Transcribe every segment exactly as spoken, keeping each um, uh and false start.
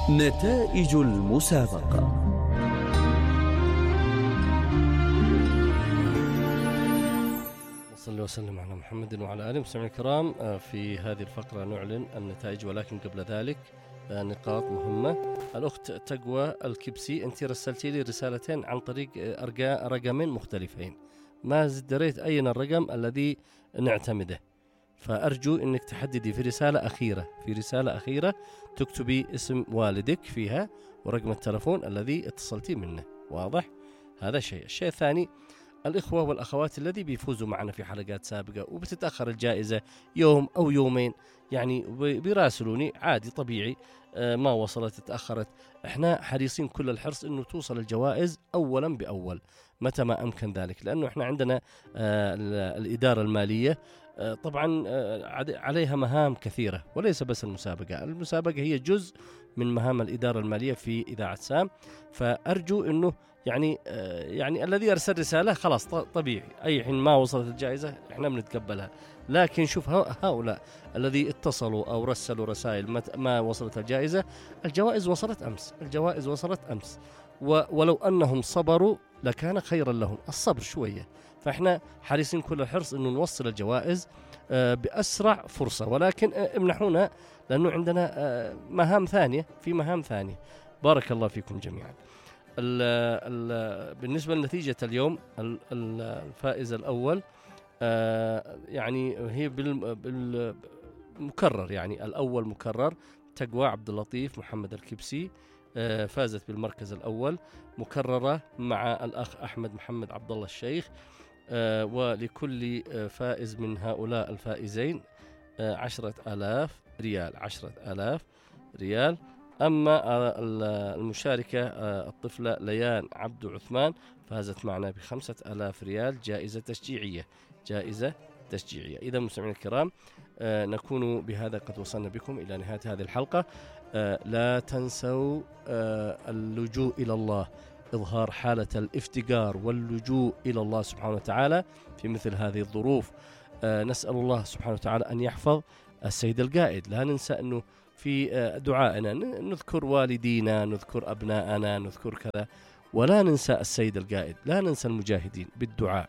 نتائج المسابقة. صلى وسلم على محمد وعلى آله. مستمعينا الكرام، في هذه الفقرة نعلن النتائج، ولكن قبل ذلك نقاط مهمة. الأخت تقوى الكبسي، أنت رسلتي لي رسالتين عن طريق رقمين مختلفين، ما دريت أين الرقم الذي نعتمده، فأرجو أنك تحددي في رسالة أخيرة في رسالة أخيرة تكتبي اسم والدك فيها ورقم التلفون الذي اتصلتي منه. واضح؟ هذا شيء. الشيء الثاني، الإخوة والأخوات الذي بيفوزوا معنا في حلقات سابقة وبتتأخر الجائزة يوم أو يومين، يعني بيراسلوني عادي طبيعي، ما وصلت تأخرت، احنا حريصين كل الحرص انه توصل الجوائز اولا باول متى ما امكن ذلك، لانه احنا عندنا الإدارة المالية طبعا عليها مهام كثيرة، وليس بس المسابقة. المسابقة هي جزء من مهام الإدارة المالية في إذاعة سام، فأرجو أنه يعني يعني الذي يرسل رسالة خلاص طبيعي أي حين ما وصلت الجائزة احنا بنتقبلها، لكن شوف هؤلاء الذي اتصلوا أو رسلوا رسائل ما وصلت الجائزة، الجوائز وصلت أمس الجوائز وصلت أمس ولو أنهم صبروا لكان خيرا لهم. الصبر شوية، فإحنا حريصين كل الحرص أنه نوصل الجوائز بأسرع فرصة، ولكن امنحونا لأنه عندنا مهام ثانية في مهام ثانية. بارك الله فيكم جميعا. ال ال بالنسبة لنتيجة اليوم، الفائز الأول يعني هي بالمكرر، يعني الأول مكرر تقوى عبد اللطيف محمد الكبسي، فازت بالمركز الأول مكررة مع الأخ أحمد محمد عبد الله الشيخ. ولكل فائز من هؤلاء الفائزين عشرة آلاف ريال عشرة آلاف ريال. أما المشاركة الطفلة ليان عبد عثمان فازت معنا بخمسة آلاف ريال جائزة تشجيعية جائزة تشجيعية. إذا مستمعينا الكرام، نكون بهذا قد وصلنا بكم إلى نهاية هذه الحلقة. لا تنسوا اللجوء إلى الله، إظهار حالة الافتقار واللجوء إلى الله سبحانه وتعالى في مثل هذه الظروف. نسأل الله سبحانه وتعالى أن يحفظ السيد القائد. لا ننسى أنه في دعائنا نذكر والدينا، نذكر أبناءنا، نذكر كذا، ولا ننسى السيد القائد، لا ننسى المجاهدين بالدعاء.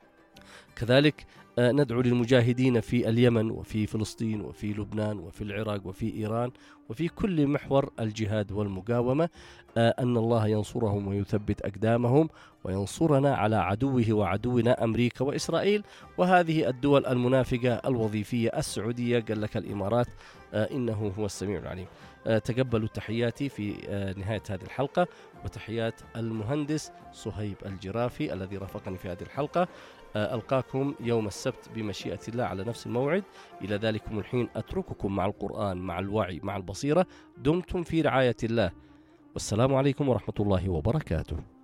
كذلك ندعو للمجاهدين في اليمن وفي فلسطين وفي لبنان وفي العراق وفي إيران وفي كل محور الجهاد والمقاومة، أن الله ينصرهم ويثبت أقدامهم وينصرنا على عدوه وعدونا أمريكا وإسرائيل وهذه الدول المنافقة الوظيفية السعودية، قال لك الإمارات، إنه هو السميع العليم. تقبلوا تحياتي في نهاية هذه الحلقة وتحيات المهندس صهيب الجرافي الذي رافقني في هذه الحلقة. ألقاكم يوم السبت بمشيئة الله على نفس الموعد. إلى ذلكم الحين أترككم مع القرآن، مع الوعي، مع البصيرة. دمتم في رعاية الله، والسلام عليكم ورحمة الله وبركاته.